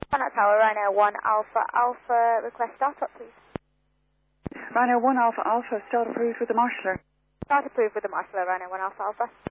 Planet Tower, Rhino 1 Alpha Alpha, request startup, please. Rhino 1 Alpha Alpha, start approved with the marshaller. Start approved with the marshaller, Rhino 1 Alpha Alpha.